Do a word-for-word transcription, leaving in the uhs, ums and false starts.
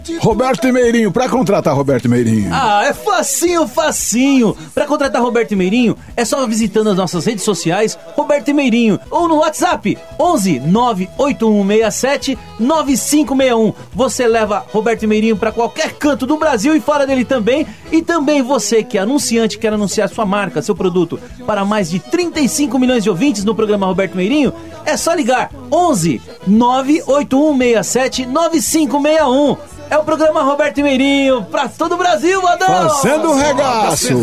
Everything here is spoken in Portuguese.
Roberto e Meirinho, pra contratar Roberto e Meirinho. Ah, é facinho, facinho. Pra contratar Roberto e Meirinho, é só visitando as nossas redes sociais, Roberto e Meirinho, ou no WhatsApp, onze nove oito um seis sete nove cinco seis um. Você leva Roberto e Meirinho pra qualquer canto do Brasil e fora dele também. E também você que é anunciante, quer anunciar sua marca, seu produto, para mais de trinta e cinco milhões de ouvintes no programa Roberto Meirinho, é só ligar onze nove oito um seis sete nove cinco seis um. É o programa Roberto Meirinho pra todo o Brasil, Adão! Fazendo um regaço!